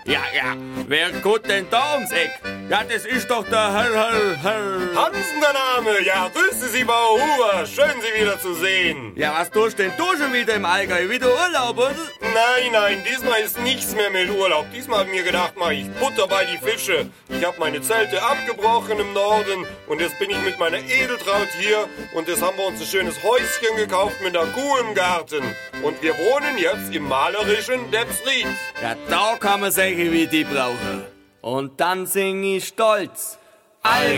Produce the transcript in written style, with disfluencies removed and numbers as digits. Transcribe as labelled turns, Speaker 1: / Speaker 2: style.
Speaker 1: Ja, wer guckt denn da ums Eck? Ja, das ist doch der Herr.
Speaker 2: Hansen der Name, ja, grüße Sie, Bauer Huber, schön Sie wieder zu sehen.
Speaker 1: Ja, was tust denn du schon wieder im Allgäu? Wieder Urlaub, oder?
Speaker 2: Nein, diesmal ist nichts mehr mit Urlaub. Diesmal habe ich mir gedacht, mach ich Butter bei die Fische. Ich habe meine Zelte abgebrochen im Norden und jetzt bin ich mit meiner Edeltraut hier und jetzt haben wir uns ein schönes Häuschen gekauft mit einer Kuh im Garten. Und wir wohnen jetzt im malerischen Deppsried.
Speaker 1: Ja, da kann man solche wie die brauchen. Und dann sing ich stolz.